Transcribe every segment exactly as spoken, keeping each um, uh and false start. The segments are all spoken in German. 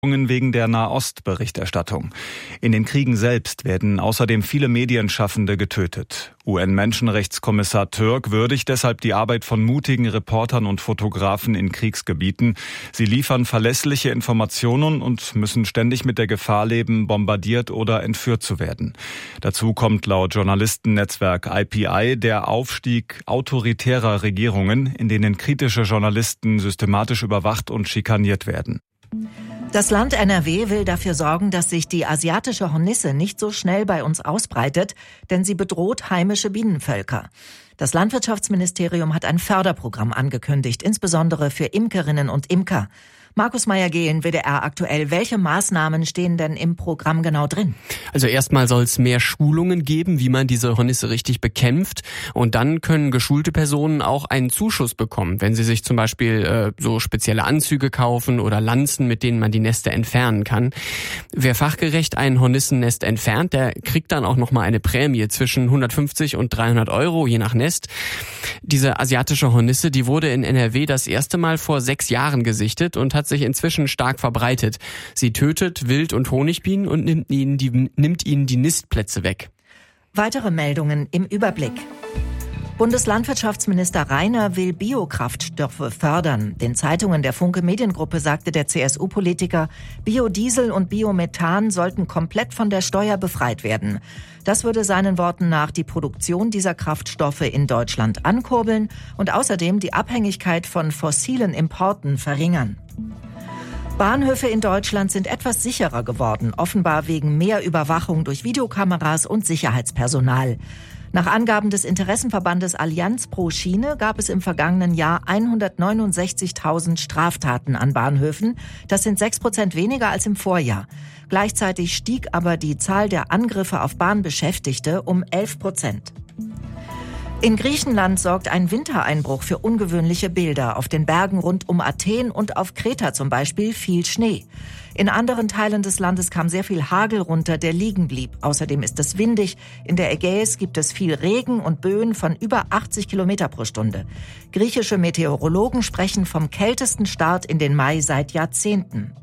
wegen der Nahost-Berichterstattung. In den Kriegen selbst werden außerdem viele Medienschaffende getötet. U N-Menschenrechtskommissar Türk würdigt deshalb die Arbeit von mutigen Reportern und Fotografen in Kriegsgebieten. Sie liefern verlässliche Informationen und müssen ständig mit der Gefahr leben, bombardiert oder entführt zu werden. Dazu kommt laut Journalistennetzwerk I P I der Aufstieg autoritärer Regierungen, in denen kritische Journalisten systematisch überwacht und schikaniert werden. Das Land N R W will dafür sorgen, dass sich die asiatische Hornisse nicht so schnell bei uns ausbreitet, denn sie bedroht heimische Bienenvölker. Das Landwirtschaftsministerium hat ein Förderprogramm angekündigt, insbesondere für Imkerinnen und Imker. Markus Meyer-Gehlen, W D R aktuell. Welche Maßnahmen stehen denn im Programm genau drin? Also erstmal soll es mehr Schulungen geben, wie man diese Hornisse richtig bekämpft. Und dann können geschulte Personen auch einen Zuschuss bekommen, wenn sie sich zum Beispiel äh, so spezielle Anzüge kaufen oder Lanzen, mit denen man die Nester entfernen kann. Wer fachgerecht ein Hornissennest entfernt, der kriegt dann auch nochmal eine Prämie zwischen hundertfünfzig und dreihundert Euro, je nach Nest. Diese asiatische Hornisse, die wurde in N R W das erste Mal vor sechs Jahren gesichtet und hat sich inzwischen stark verbreitet. Sie tötet Wild- und Honigbienen und nimmt ihnen die, nimmt ihnen die Nistplätze weg. Weitere Meldungen im Überblick. Bundeslandwirtschaftsminister Rainer will Biokraftstoffe fördern. Den Zeitungen der Funke Mediengruppe sagte der C S U-Politiker, Biodiesel und Biomethan sollten komplett von der Steuer befreit werden. Das würde seinen Worten nach die Produktion dieser Kraftstoffe in Deutschland ankurbeln und außerdem die Abhängigkeit von fossilen Importen verringern. Bahnhöfe in Deutschland sind etwas sicherer geworden, offenbar wegen mehr Überwachung durch Videokameras und Sicherheitspersonal. Nach Angaben des Interessenverbandes Allianz pro Schiene gab es im vergangenen Jahr hundertneunundsechzigtausend Straftaten an Bahnhöfen. Das sind sechs Prozent weniger als im Vorjahr. Gleichzeitig stieg aber die Zahl der Angriffe auf Bahnbeschäftigte um elf Prozent. In Griechenland sorgt ein Wintereinbruch für ungewöhnliche Bilder. Auf den Bergen rund um Athen und auf Kreta zum Beispiel fiel Schnee. In anderen Teilen des Landes kam sehr viel Hagel runter, der liegen blieb. Außerdem ist es windig. In der Ägäis gibt es viel Regen und Böen von über achtzig Kilometer pro Stunde. Griechische Meteorologen sprechen vom kältesten Start in den Mai seit Jahrzehnten.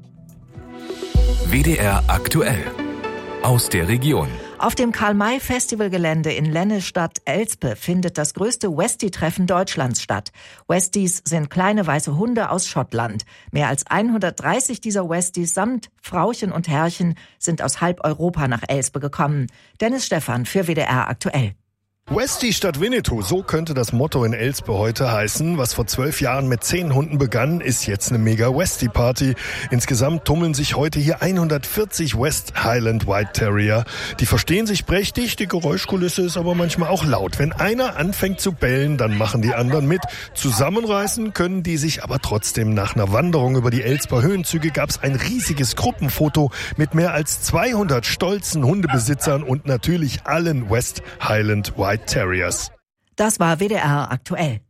W D R aktuell. Aus der Region. Auf dem Karl-May-Festivalgelände in Lennestadt-Elspe findet das größte Westie-Treffen Deutschlands statt. Westies sind kleine weiße Hunde aus Schottland. Mehr als hundertdreißig dieser Westies samt Frauchen und Herrchen sind aus halb Europa nach Elspe gekommen. Dennis Stephan für W D R aktuell. Westie statt Winnetou, so könnte das Motto in Elspe heute heißen. Was vor zwölf Jahren mit zehn Hunden begann, ist jetzt eine Mega-Westie-Party. Insgesamt tummeln sich heute hier hundertvierzig West Highland White Terrier. Die verstehen sich prächtig, die Geräuschkulisse ist aber manchmal auch laut. Wenn einer anfängt zu bellen, dann machen die anderen mit. Zusammenreißen können die sich aber trotzdem. Nach einer Wanderung über die Elsper Höhenzüge gab es ein riesiges Gruppenfoto mit mehr als zweihundert stolzen Hundebesitzern und natürlich allen West Highland White Terriers. Das war W D R aktuell.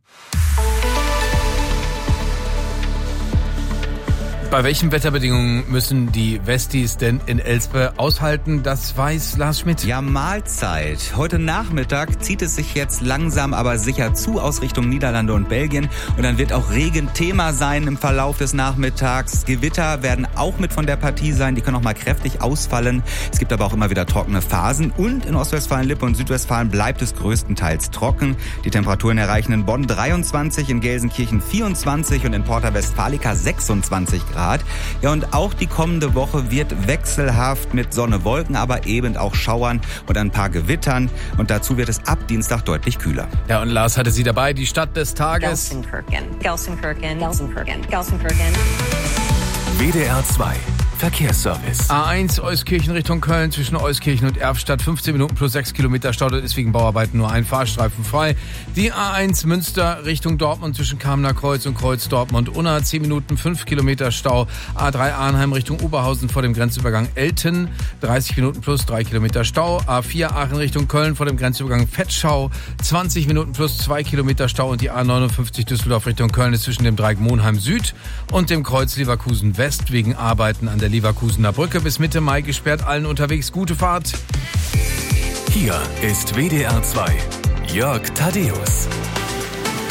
Bei welchen Wetterbedingungen müssen die Westies denn in Elspe aushalten? Das weiß Lars Schmidt. Ja, Mahlzeit. Heute Nachmittag zieht es sich jetzt langsam, aber sicher zu aus Richtung Niederlande und Belgien. Und dann wird auch Regen Thema sein im Verlauf des Nachmittags. Gewitter werden auch mit von der Partie sein. Die können auch mal kräftig ausfallen. Es gibt aber auch immer wieder trockene Phasen. Und in Ostwestfalen-Lippe und Südwestfalen bleibt es größtenteils trocken. Die Temperaturen erreichen in Bonn dreiundzwanzig, in Gelsenkirchen vierundzwanzig und in Porta Westfalica sechsundzwanzig Grad. Ja, und auch die kommende Woche wird wechselhaft mit Sonne, Wolken, aber eben auch Schauern und ein paar Gewittern. Und dazu wird es ab Dienstag deutlich kühler. Ja, und Lars hatte sie dabei, die Stadt des Tages. Gelsenkirchen, Gelsenkirchen, Gelsenkirchen, Gelsenkirchen. W D R zwei Verkehrsservice. A eins Euskirchen Richtung Köln zwischen Euskirchen und Erfstadt. fünfzehn Minuten plus sechs Kilometer Stau. Dort ist wegen Bauarbeiten nur ein Fahrstreifen frei. Die A eins Münster Richtung Dortmund zwischen Kamener Kreuz und Kreuz Dortmund-Unna. zehn Minuten, fünf Kilometer Stau. A drei Arnheim Richtung Oberhausen vor dem Grenzübergang Elten. dreißig Minuten plus drei Kilometer Stau. A vier Aachen Richtung Köln vor dem Grenzübergang Vetschau. zwanzig Minuten plus zwei Kilometer Stau. Und die A neunundfünfzig Düsseldorf Richtung Köln ist zwischen dem Dreieck Monheim Süd und dem Kreuz Leverkusen West wegen Arbeiten an der Leverkusener Brücke bis Mitte Mai gesperrt. Allen unterwegs gute Fahrt. Hier ist W D R zwei. Jörg Thaddeus.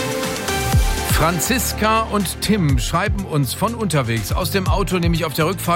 Franziska und Tim schreiben uns von unterwegs aus dem Auto, nämlich auf der Rückfahrt